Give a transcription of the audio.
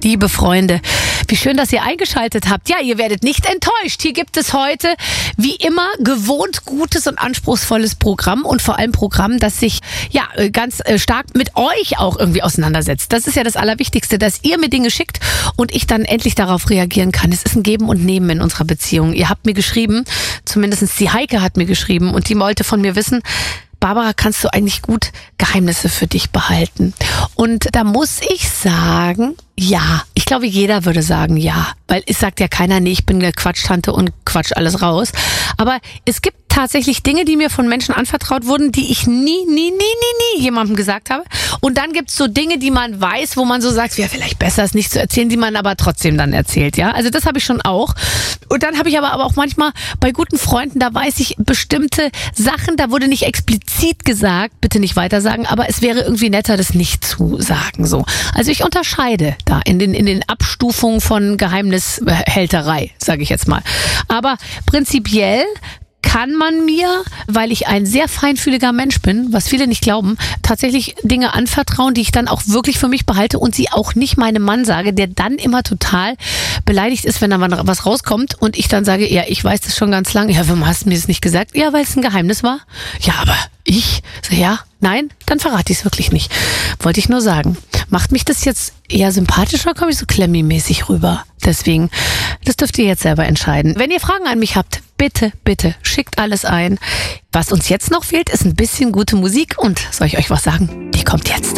Liebe Freunde, wie schön, dass ihr eingeschaltet habt. Ja, ihr werdet nicht enttäuscht. Hier gibt es heute, wie immer, gewohnt gutes und anspruchsvolles Programm und vor allem Programm, das sich ganz stark mit euch auch irgendwie auseinandersetzt. Das ist ja das Allerwichtigste, dass ihr mir Dinge schickt und ich dann endlich darauf reagieren kann. Es ist ein Geben und Nehmen in unserer Beziehung. Ihr habt mir geschrieben, zumindest die Heike hat mir geschrieben und die wollte von mir wissen, Barbara, kannst du eigentlich gut Geheimnisse für dich behalten? Und da muss ich sagen, ja. Ich glaube, jeder würde sagen ja. Weil es sagt ja keiner, nee, ich bin eine Quatschtante und quatsch alles raus. Aber es gibt tatsächlich Dinge, die mir von Menschen anvertraut wurden, die ich nie jemandem gesagt habe. Und dann gibt's so Dinge, die man weiß, wo man so sagt, wäre vielleicht besser, es nicht zu erzählen, die man aber trotzdem dann erzählt. Ja, also das habe ich schon auch. Und dann habe ich aber auch manchmal bei guten Freunden, da weiß ich bestimmte Sachen, da wurde nicht explizit gesagt, bitte nicht weiter sagen, aber es wäre irgendwie netter, das nicht zu sagen. So, also ich unterscheide da in den Abstufungen von Geheimnishälterei, sage ich jetzt mal. Aber prinzipiell kann man mir, weil ich ein sehr feinfühliger Mensch bin, was viele nicht glauben, tatsächlich Dinge anvertrauen, die ich dann auch wirklich für mich behalte und sie auch nicht meinem Mann sage, der dann immer total beleidigt ist, wenn da was rauskommt und ich dann sage, ja, ich weiß das schon ganz lange. Ja, warum hast du mir das nicht gesagt? Ja, weil es ein Geheimnis war. Ja, aber ich? So, ja, nein, dann verrate ich es wirklich nicht. Wollte ich nur sagen. Macht mich das jetzt eher sympathischer, komme ich so Klemmi-mäßig rüber. Deswegen, das dürft ihr jetzt selber entscheiden. Wenn ihr Fragen an mich habt, bitte, schickt alles ein. Was uns jetzt noch fehlt, ist ein bisschen gute Musik und soll ich euch was sagen? Die kommt jetzt.